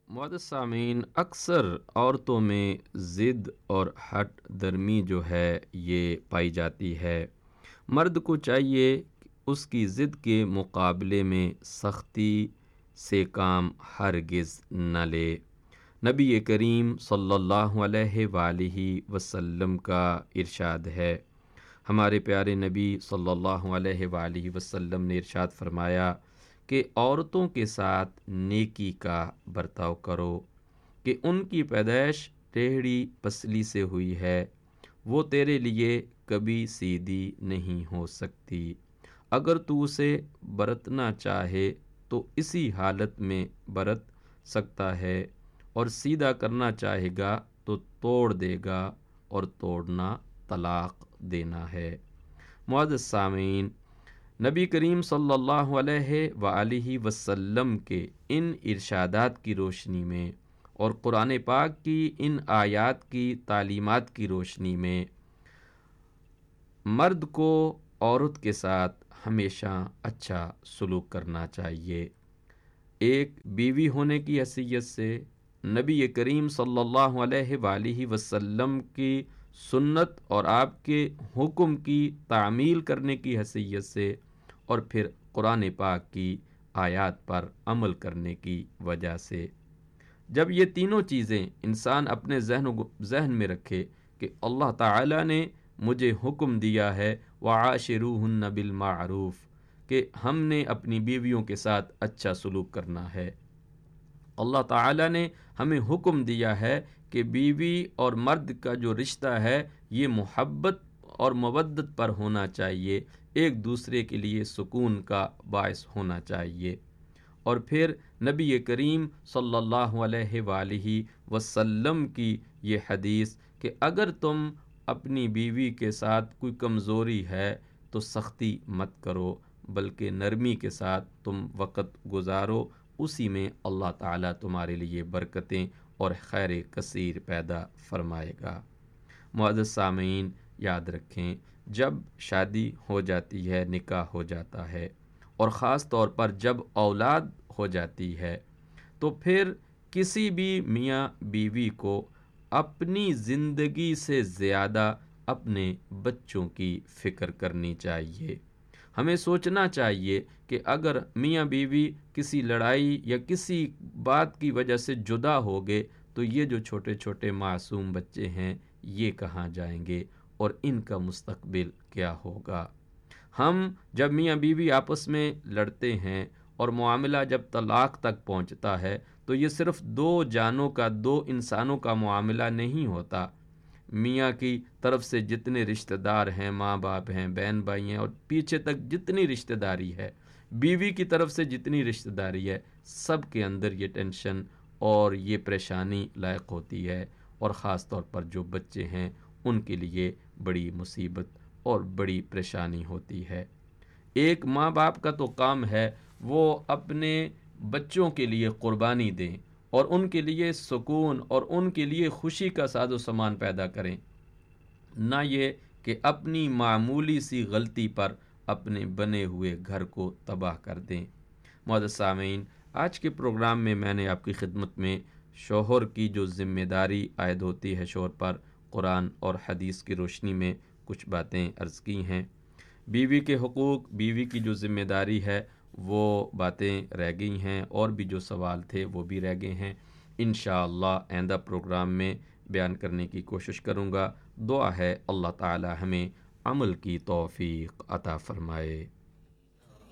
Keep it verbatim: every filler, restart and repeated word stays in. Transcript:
معزز سامعین، اکثر عورتوں میں ضد اور ہٹ درمی جو ہے یہ پائی جاتی ہے۔ مرد کو چاہیے کہ اس کی ضد کے مقابلے میں سختی سے کام ہرگز نہ لے۔ نبی کریم صلی اللہ علیہ وآلہ وسلم کا ارشاد ہے، ہمارے پیارے نبی صلی اللہ علیہ وآلہ وسلم نے ارشاد فرمایا کہ عورتوں کے ساتھ نیکی کا برتاؤ کرو کہ ان کی پیدائش ٹیڑھی پسلی سے ہوئی ہے، وہ تیرے لیے کبھی سیدھی نہیں ہو سکتی۔ اگر تو اسے برتنا چاہے تو اسی حالت میں برت سکتا ہے، اور سیدھا کرنا چاہے گا تو توڑ دے گا، اور توڑنا طلاق دینا ہے۔ معزز سامعین، نبی کریم صلی اللہ علیہ وآلہ وسلم کے ان ارشادات کی روشنی میں اور قرآن پاک کی ان آیات کی تعلیمات کی روشنی میں مرد کو عورت کے ساتھ ہمیشہ اچھا سلوک کرنا چاہیے۔ ایک بیوی ہونے کی حیثیت سے، نبی کریم صلی اللہ علیہ وآلہ وسلم کی سنت اور آپ کے حکم کی تعمیل کرنے کی حیثیت سے، اور پھر قرآن پاک کی آیات پر عمل کرنے کی وجہ سے۔ جب یہ تینوں چیزیں انسان اپنے ذہن ذہن میں رکھے کہ اللہ تعالیٰ نے مجھے حکم دیا ہے وَعَاشِرُوهُنَّ بِالْمَعْرُوفِ، کہ ہم نے اپنی بیویوں کے ساتھ اچھا سلوک کرنا ہے۔ اللہ تعالیٰ نے ہمیں حکم دیا ہے کہ بیوی اور مرد کا جو رشتہ ہے یہ محبت اور مودت پر ہونا چاہیے، ایک دوسرے کے لیے سکون کا باعث ہونا چاہیے۔ اور پھر نبی کریم صلی اللہ علیہ وآلہ وسلم کی یہ حدیث کہ اگر تم اپنی بیوی کے ساتھ کوئی کمزوری ہے تو سختی مت کرو، بلکہ نرمی کے ساتھ تم وقت گزارو، اسی میں اللہ تعالیٰ تمہارے لیے برکتیں اور خیر کثیر پیدا فرمائے گا۔ معزز سامعین، یاد رکھیں، جب شادی ہو جاتی ہے، نکاح ہو جاتا ہے، اور خاص طور پر جب اولاد ہو جاتی ہے، تو پھر کسی بھی میاں بیوی کو اپنی زندگی سے زیادہ اپنے بچوں کی فکر کرنی چاہیے۔ ہمیں سوچنا چاہیے کہ اگر میاں بیوی کسی لڑائی یا کسی بات کی وجہ سے جدا ہو گئے تو یہ جو چھوٹے چھوٹے معصوم بچے ہیں یہ کہاں جائیں گے، اور ان کا مستقبل کیا ہوگا۔ ہم جب میاں بیوی آپس میں لڑتے ہیں اور معاملہ جب طلاق تک پہنچتا ہے تو یہ صرف دو جانوں کا، دو انسانوں کا معاملہ نہیں ہوتا۔ میاں کی طرف سے جتنے رشتہ دار ہیں، ماں باپ ہیں، بہن بھائی ہیں، اور پیچھے تک جتنی رشتہ داری ہے، بیوی کی طرف سے جتنی رشتہ داری ہے، سب کے اندر یہ ٹینشن اور یہ پریشانی لائق ہوتی ہے، اور خاص طور پر جو بچے ہیں ان کے لیے بڑی مصیبت اور بڑی پریشانی ہوتی ہے۔ ایک ماں باپ کا تو کام ہے وہ اپنے بچوں کے لیے قربانی دیں اور ان کے لیے سکون اور ان کے لیے خوشی کا ساز و سامان پیدا کریں، نہ یہ کہ اپنی معمولی سی غلطی پر اپنے بنے ہوئے گھر کو تباہ کر دیں۔ معزز سامعین، آج کے پروگرام میں میں نے آپ کی خدمت میں شوہر کی جو ذمہ داری عائد ہوتی ہے شوہر پر، قرآن اور حدیث کی روشنی میں کچھ باتیں عرض کی ہیں۔ بیوی کے حقوق، بیوی کی جو ذمہ داری ہے وہ باتیں رہ گئی ہیں، اور بھی جو سوال تھے وہ بھی رہ گئے ہیں۔ انشاءاللہ آئندہ پروگرام میں بیان کرنے کی کوشش کروں گا۔ دعا ہے اللہ تعالی ہمیں عمل کی توفیق عطا فرمائے۔